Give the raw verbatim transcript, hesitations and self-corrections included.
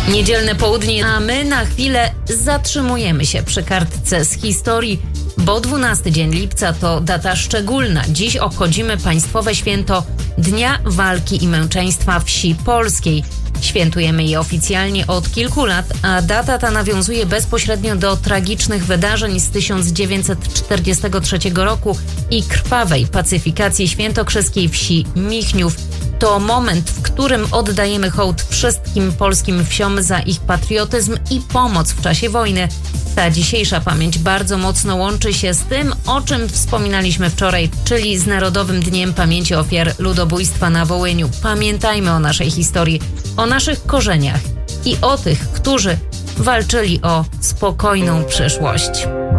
Niedzielne południe, a my na chwilę zatrzymujemy się przy kartce z historii, bo dwunasty dzień lipca to data szczególna. Dziś obchodzimy państwowe święto Dnia Walki i Męczeństwa Wsi Polskiej. Świętujemy je oficjalnie od kilku lat, a data ta nawiązuje bezpośrednio do tragicznych wydarzeń z tysiąc dziewięćset czterdziestego trzeciego roku i krwawej pacyfikacji świętokrzyskiej wsi Michniów. To moment, w którym oddajemy hołd wszystkim polskim wsiom za ich patriotyzm i pomoc w czasie wojny. Ta dzisiejsza pamięć bardzo mocno łączy się z tym, o czym wspominaliśmy wczoraj, czyli z Narodowym Dniem Pamięci Ofiar Ludobójstwa na Wołyniu. Pamiętajmy o naszej historii, o naszych korzeniach i o tych, którzy walczyli o spokojną przyszłość.